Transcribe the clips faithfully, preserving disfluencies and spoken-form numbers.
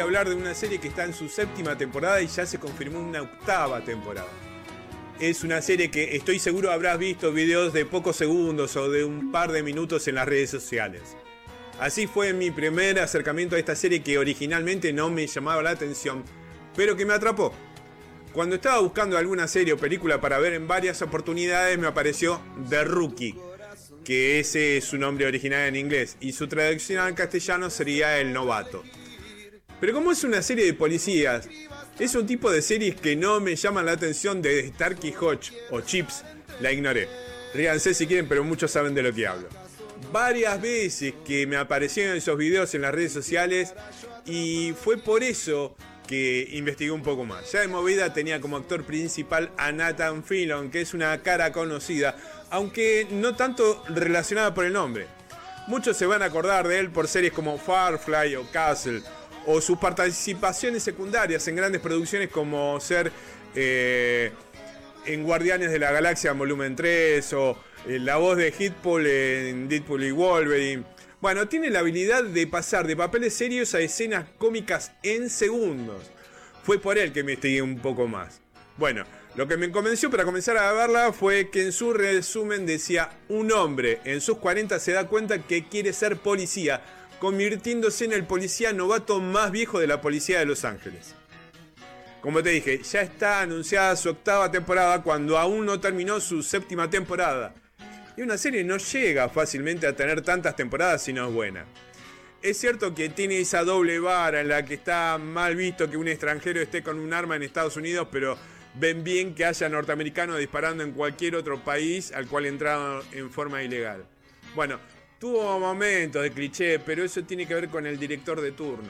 a hablar de una serie que está en su séptima temporada y ya se confirmó una octava temporada. Es una serie que estoy seguro habrás visto videos de pocos segundos o de un par de minutos en las redes sociales. Así fue mi primer acercamiento a esta serie que originalmente no me llamaba la atención, pero que me atrapó. Cuando estaba buscando alguna serie o película para ver en varias oportunidades me apareció The Rookie, que ese es su nombre original en inglés, y su traducción al castellano sería El Novato. Pero como es una serie de policías, es un tipo de series que no me llaman la atención de Starkey Hodge o Chips, la ignoré. Ríanse si quieren, pero muchos saben de lo que hablo. Varias veces que me aparecieron esos videos en las redes sociales y fue por eso que investigué un poco más. Ya de movida tenía como actor principal a Nathan Fillion, que es una cara conocida, aunque no tanto relacionada por el nombre. Muchos se van a acordar de él por series como Firefly o Castle, o sus participaciones secundarias en grandes producciones como ser eh, en Guardianes de la Galaxia Volumen tres o eh, la voz de Deadpool en Deadpool y Wolverine. Bueno, tiene la habilidad de pasar de papeles serios a escenas cómicas en segundos. Fue por él que investigué un poco más. Bueno, lo que me convenció para comenzar a verla fue que en su resumen decía: un hombre en sus cuarenta se da cuenta que quiere ser policía, convirtiéndose en el policía novato más viejo de la policía de Los Ángeles. Como te dije, ya está anunciada su octava temporada cuando aún no terminó su séptima temporada. Y una serie no llega fácilmente a tener tantas temporadas si no es buena. Es cierto que tiene esa doble vara en la que está mal visto que un extranjero esté con un arma en Estados Unidos, pero ven bien que haya norteamericanos disparando en cualquier otro país al cual entraron en forma ilegal. Bueno, tuvo momentos de cliché, pero eso tiene que ver con el director de turno.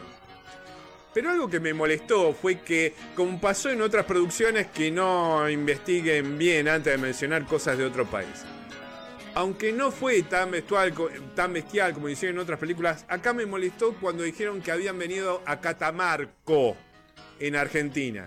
Pero algo que me molestó fue que, como pasó en otras producciones, que no investiguen bien antes de mencionar cosas de otro país. Aunque no fue tan bestial, tan bestial como hicieron en otras películas, acá me molestó cuando dijeron que habían venido a Catamarca, en Argentina.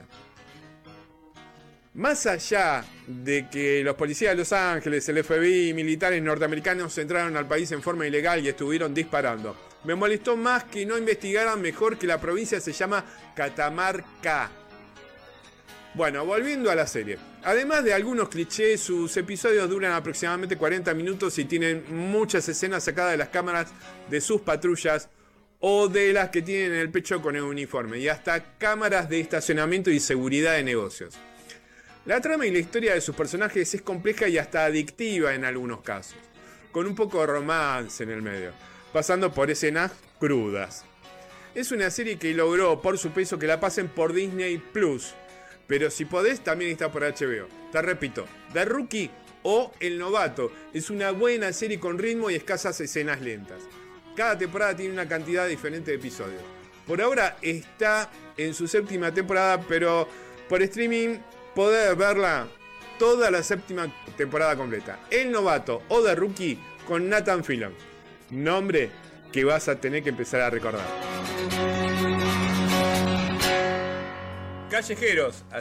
Más allá de que los policías de Los Ángeles, el F B I y militares norteamericanos entraron al país en forma ilegal y estuvieron disparando, me molestó más que no investigaran mejor que la provincia se llama Catamarca. Bueno, volviendo a la serie. Además de algunos clichés, sus episodios duran aproximadamente cuarenta minutos y tienen muchas escenas sacadas de las cámaras de sus patrullas o de las que tienen en el pecho con el uniforme, y hasta cámaras de estacionamiento y seguridad de negocios. La trama y la historia de sus personajes es compleja y hasta adictiva en algunos casos, con un poco de romance en el medio, pasando por escenas crudas. Es una serie que logró por su peso que la pasen por Disney Plus, pero si podés también está por H B O. Te repito, The Rookie o El Novato es una buena serie con ritmo y escasas escenas lentas. Cada temporada tiene una cantidad diferente de episodios. Por ahora está en su séptima temporada, pero por streaming podés verla toda la séptima temporada completa. El Novato o The Rookie con Nathan Fillion. Nombre que vas a tener que empezar a recordar. Callejeros.